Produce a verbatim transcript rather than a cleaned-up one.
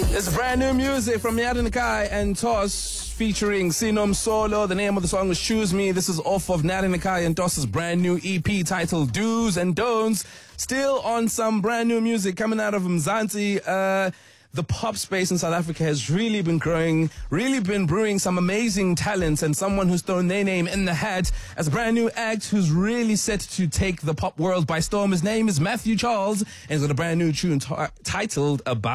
It's brand new music from Nyadin Nakai and Toss featuring Sinom Solo. The name of the song is Choose Me. This is off of Nyadin Nakai and Toss's brand new E P titled Do's and Don'ts. Still on some brand new music coming out of Mzansi. Uh, the pop space in South Africa has really been growing, really been brewing some amazing talents, and someone who's thrown their name in the hat as a brand new act who's really set to take the pop world by storm. His name is Matthew Charles, and he's got a brand new tune t- titled About